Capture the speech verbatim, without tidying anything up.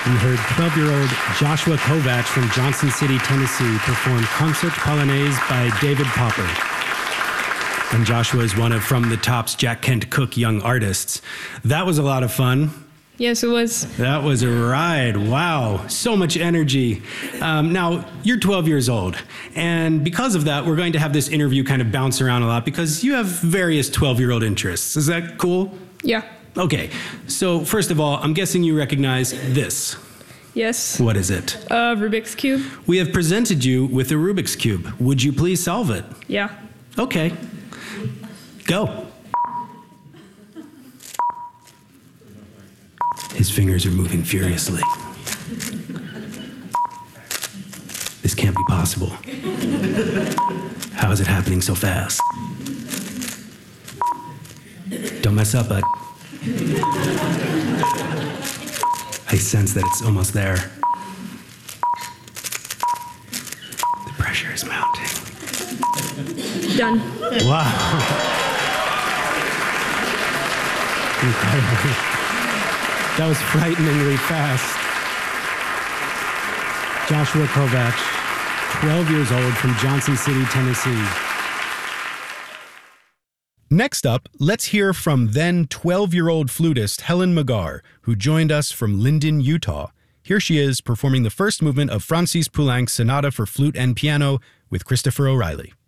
We heard twelve-year-old Joshua Kovach from Johnson City, Tennessee, perform Concert Polonaise by David Popper. And Joshua is one of From the Top's Jack Kent Cooke Young Artists. That was a lot of fun. Yes, it was. That was a ride. Wow. So much energy. Um, now, you're twelve years old. And because of that, we're going to have this interview kind of bounce around a lot because you have various twelve-year-old interests. Is that cool? Yeah. Okay. So, first of all, I'm guessing you recognize this. Yes. What is it? Uh, Rubik's Cube. We have presented you with a Rubik's Cube. Would you please solve it? Yeah. Okay. Go. His fingers are moving furiously. This can't be possible. How is it happening so fast? Don't mess up, bud. I sense that it's almost there. The pressure is mounting. Done. Wow. Incredible. That was frighteningly fast. Joshua Kovach, twelve years old, from Johnson City, Tennessee. Next up, let's hear from then twelve-year-old flutist Helen Magar, who joined us from Linden, Utah. Here she is performing the first movement of Francis Poulenc's Sonata for Flute and Piano with Christopher O'Reilly.